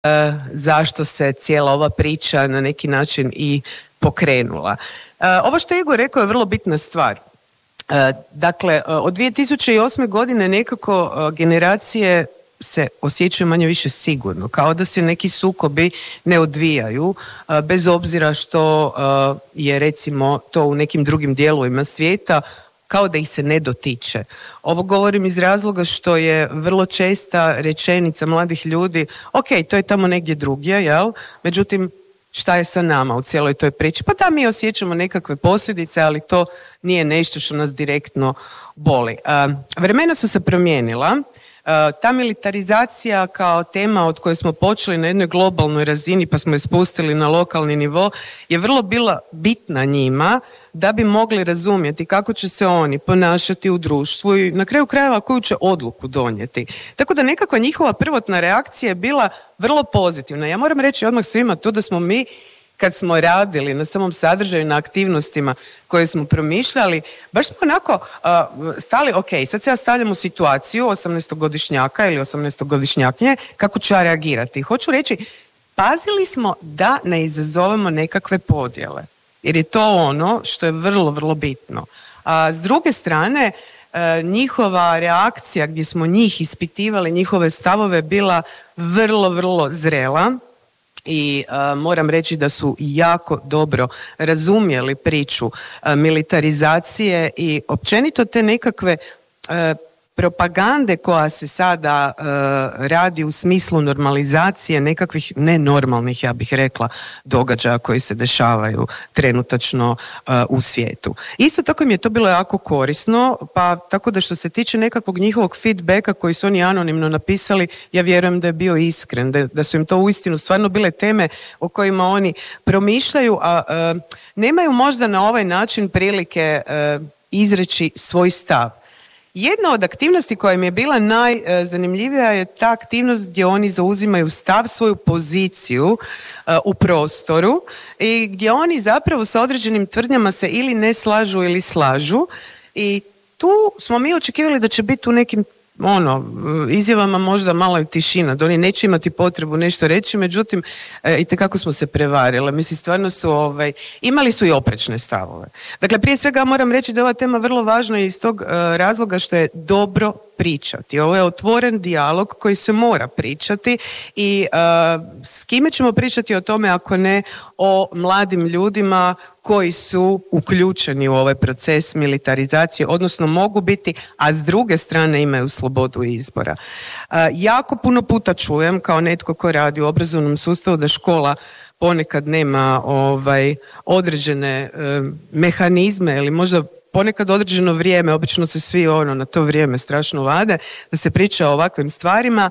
zašto se cijela ova priča na neki način i pokrenula. Ovo što je Igor rekao je vrlo bitna stvar. Dakle, od 2008. godine nekako generacije se osjećaju manje više sigurno, kao da se neki sukobi ne odvijaju, bez obzira što je recimo to u nekim drugim dijelovima svijeta, kao da ih se ne dotiče. Ovo govorim iz razloga što je vrlo česta rečenica mladih ljudi, ok, to je tamo negdje drugdje, jel? Međutim, šta je sa nama u cijeloj toj priči? Pa da, mi osjećamo nekakve posljedice, ali to nije nešto što nas direktno boli. Vremena su se promijenila. Ta militarizacija kao tema od koje smo počeli na jednoj globalnoj razini pa smo je spustili na lokalni nivo je vrlo bila bitna njima da bi mogli razumjeti kako će se oni ponašati u društvu i na kraju krajeva koju će odluku donijeti. Tako da nekakva njihova prvotna reakcija je bila vrlo pozitivna. Ja moram reći odmah svima to da smo mi kad smo radili na samom sadržaju, na aktivnostima koje smo promišljali, baš smo onako stali, ok, sad se ja stavljam u situaciju 18-godišnjaka ili 18-godišnjakinje, kako ću ja reagirati. Hoću reći, pazili smo da ne izazovemo nekakve podjele, jer je to ono što je vrlo, vrlo bitno. A s druge strane, njihova reakcija gdje smo njih ispitivali, njihove stavove bila vrlo, vrlo zrela. I moram reći da su jako dobro razumjeli priču militarizacije i općenito te nekakve propagande koja se sada radi u smislu normalizacije nekakvih nenormalnih, ja bih rekla, događaja koji se dešavaju trenutačno u svijetu. Isto tako mi je to bilo jako korisno, pa tako da što se tiče nekakvog njihovog feedbacka koji su oni anonimno napisali, ja vjerujem da je bio iskren, da su im to uistinu stvarno bile teme o kojima oni promišljaju, a nemaju možda na ovaj način prilike izreći svoj stav. Jedna od aktivnosti koja im je bila najzanimljivija je ta aktivnost gdje oni zauzimaju stav, svoju poziciju u prostoru i gdje oni zapravo sa određenim tvrdnjama se ili ne slažu ili slažu i tu smo mi očekivali da će biti u nekim izjavama možda malo tišina, da oni neće imati potrebu nešto reći, međutim itekako smo se prevarili. Mislim, stvarno su imali su i oprečne stavove. Dakle, prije svega moram reći da je ova tema vrlo važna iz tog razloga što je dobro pričati. Ovo je otvoren dijalog koji se mora pričati i s kime ćemo pričati o tome ako ne o mladim ljudima koji su uključeni u ovaj proces militarizacije, odnosno mogu biti, a s druge strane imaju slobodu izbora. Jako puno puta čujem kao netko ko radi u obrazovnom sustavu da škola ponekad nema određene mehanizme ili možda ponekad određeno vrijeme, obično se svi na to vrijeme strašno vade, da se priča o ovakvim stvarima.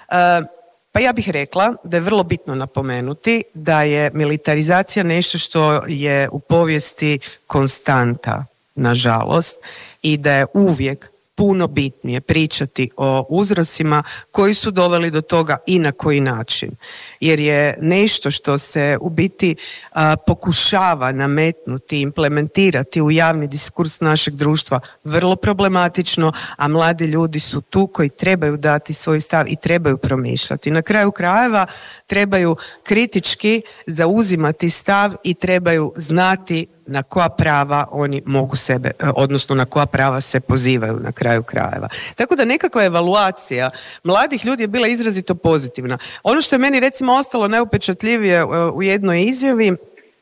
Pa ja bih rekla da je vrlo bitno napomenuti da je militarizacija nešto što je u povijesti konstanta, nažalost, i da je uvijek puno bitnije pričati o uzrocima koji su doveli do toga i na koji način. Jer je nešto što se u biti pokušava nametnuti, implementirati u javni diskurs našeg društva vrlo problematično, a mladi ljudi su tu koji trebaju dati svoj stav i trebaju promišljati. Na kraju krajeva trebaju kritički zauzimati stav i trebaju znati na koja prava oni mogu sebe, odnosno na koja prava se pozivaju na kraju krajeva. Tako da nekakva evaluacija mladih ljudi je bila izrazito pozitivna. Ono što je meni recimo ostalo najupečatljivije u jednoj izjavi,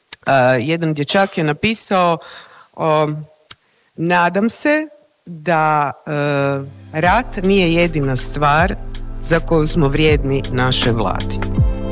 jedan dječak je napisao: nadam se da rat nije jedina stvar za koju smo vrijedni naše vladi.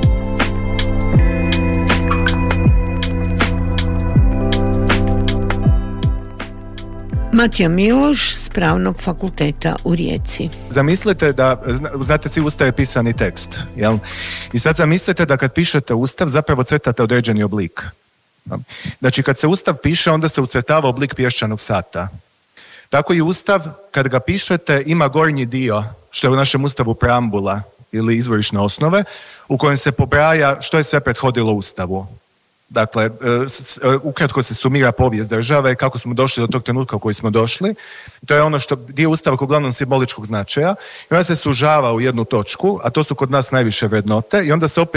Matija Miloš s Pravnog fakulteta u Rijeci. Zamislite da, znate, svi Ustav je pisani tekst, jel? I sad zamislite da kad pišete Ustav zapravo crtate određeni oblik. Znači kad se Ustav piše onda se ucrtava oblik pješčanog sata. Tako i Ustav kad ga pišete ima gornji dio, što je u našem Ustavu preambula ili izvorišne osnove, u kojem se pobraja što je sve prethodilo Ustavu. Dakle, ukratko se sumira povijest države, kako smo došli do tog trenutka u koji smo došli. To je ono što dio Ustava uglavnom simboličkog značaja. I onda se sužava u jednu točku, a to su kod nas najviše vrednote, i onda se opet